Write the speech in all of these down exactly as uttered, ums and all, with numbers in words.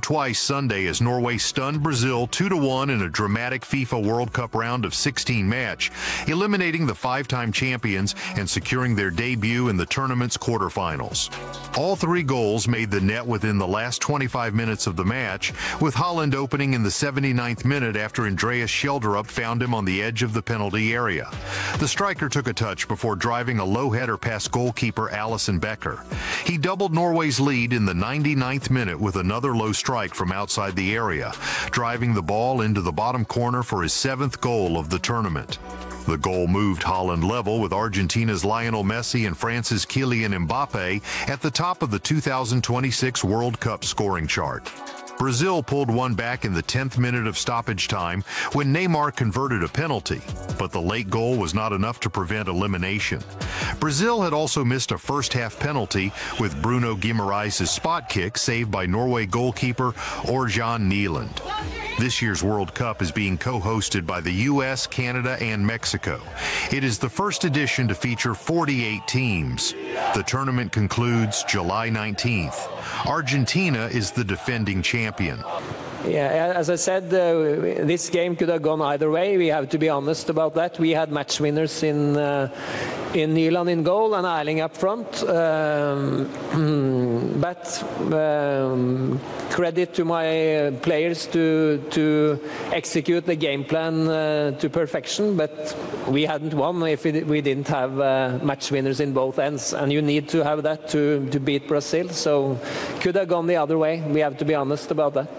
twice Sunday as Norway stunned Brazil two to one in a dramatic FIFA World Cup round of sixteen match, eliminating the five-time champions and securing their debut in the tournament's quarterfinals. All three goals made the net within the last twenty-five minutes of the match, with Haaland opening in the seventy-ninth minute after Andreas Schelderup found him on the edge of the penalty area. The striker took a touch before driving a low header past goalkeeper Alisson Becker. He doubled Norway's lead in the ninety-ninth minute with another low strike from outside the area, driving the ball into the bottom corner for his seventh goal of the tournament. The goal moved Haaland level with Argentina's Lionel Messi and France's Kylian Mbappe at the top of the two thousand twenty-six World Cup scoring chart. Brazil pulled one back in the tenth minute of stoppage time when Neymar converted a penalty, but the late goal was not enough to prevent elimination. Brazil had also missed a first-half penalty with Bruno Guimaraes' spot kick saved by Norway goalkeeper Orjan Nyland. This year's World Cup is being co-hosted by the U S, Canada, and Mexico. It is the first edition to feature forty-eight teams. The tournament concludes July nineteenth. Argentina is the defending champion. Yeah, as I said, uh, this game could have gone either way. We have to be honest about that. We had match winners in uh, in Nyland in goal and Erling up front. Um, but um, credit to my players to to execute the game plan uh, to perfection. But we hadn't won if we, we didn't have uh, match winners in both ends, and you need to have that to to beat Brazil. So could have gone the other way. We have to be honest about that.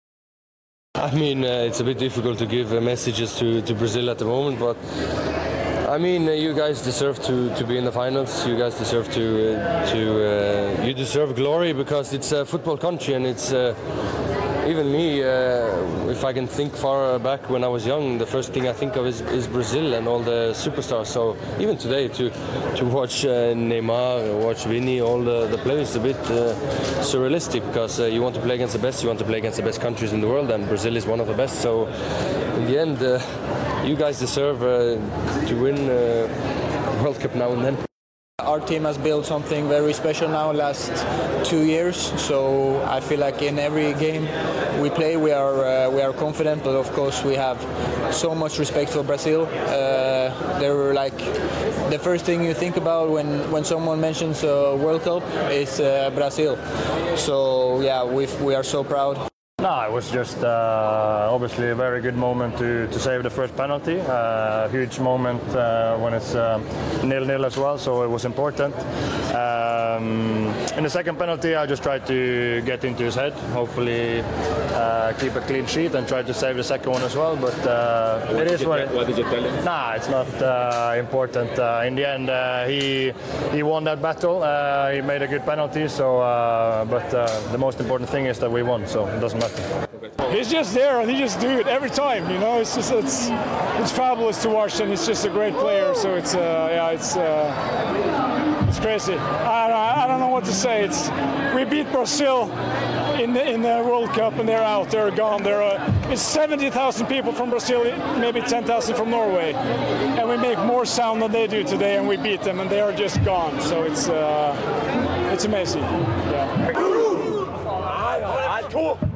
I mean, uh, it's a bit difficult to give uh, messages to, to Brazil at the moment, but I mean, uh, you guys deserve to, to be in the finals. You guys deserve to uh, to uh, you deserve glory because it's a football country, and it's uh, even me. Uh, if I can think far back when I was young, the first thing I think of is, is Brazil and all the superstars. So even today, to to watch uh, Neymar, watch Vini, all the, the players, is a bit uh, surrealistic because uh, you want to play against the best, you want to play against the best countries in the world, and Brazil is one of the best. So in the end, uh, you guys deserve uh, to win uh, World Cup now and then. Our team has built something very special now last two years, so I feel like in every game we play we are uh, we are confident, but of course we have so much respect for Brazil. Uh, they're like the first thing you think about when, when someone mentions a World Cup is uh, Brazil. So yeah, we we are so proud. No, it was just uh, obviously a very good moment to, to save the first penalty. Uh, a huge moment uh, when it's nil-nil um, as well, so it was important. Um, in the second penalty, I just tried to get into his head, hopefully uh, keep a clean sheet and try to save the second one as well. But uh, it is what. It, what did you tell him? Nah, it's not uh, important. Uh, in the end, uh, he he won that battle. Uh, he made a good penalty, so. Uh, but uh, the most important thing is that we won, so it doesn't matter. He's just there and he just do it every time, you know. It's just it's it's fabulous to watch, and he's just a great player. So it's uh, yeah, it's uh, it's crazy. I don't, I don't know what to say. It's we beat Brazil in the in the World Cup, and they're out, they're gone. There are it's seventy thousand people from Brazil, maybe ten thousand from Norway, and we make more sound than they do today, and we beat them, and they are just gone. So it's uh, it's amazing. Yeah.